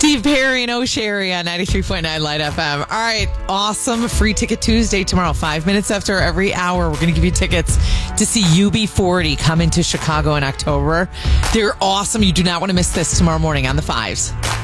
Steve Perry and O'Sherry on 93.9 Light FM. All right, awesome. Free Ticket Tuesday tomorrow, 5 minutes after every hour. We're going to give you tickets to see UB40 come into Chicago in October. They're awesome. You do not want to miss this tomorrow morning on the 5s.